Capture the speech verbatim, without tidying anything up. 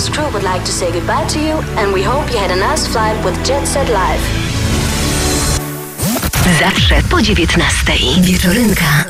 Airways crew would like to say goodbye to you, and we hope you had a nice flight with Jet Set Live. Zawsze po dziewiętnastej. Wieczorynka